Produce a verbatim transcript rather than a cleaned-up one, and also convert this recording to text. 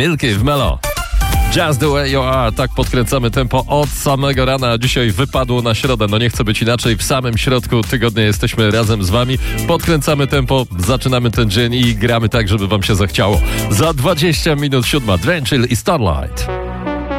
Milky w Melo. Just the way you are, tak podkręcamy tempo od samego rana. Dzisiaj wypadło na środę, no nie chce być inaczej. W samym środku tygodnia jesteśmy razem z wami. Podkręcamy tempo, zaczynamy ten dzień i gramy tak, żeby wam się zachciało. Za dwadzieścia minut siódma, Drenchill i Starlight.